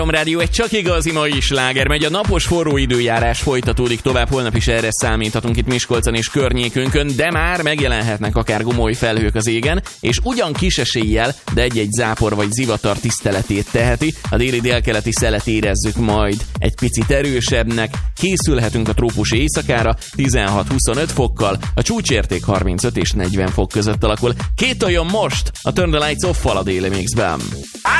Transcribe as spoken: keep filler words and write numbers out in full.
Rádió egy csak igazi mai sláger megy, a napos forró időjárás folytatódik tovább, holnap is erre számíthatunk itt Miskolcon és környékünkön, de már megjelenhetnek akár gomoly felhők az égen, és ugyan kis eséllyel, de egy-egy zápor vagy zivatar tiszteletét teheti, a déli délkeleti szelet érezzük majd egy picit erősebbnek, készülhetünk a trópusi éjszakára tizenhat-huszonöt fokkal, a csúcsérték harmincöt és negyven fok között alakul. Két olyan most a Turn the Lights Off-val a Déli Mixben.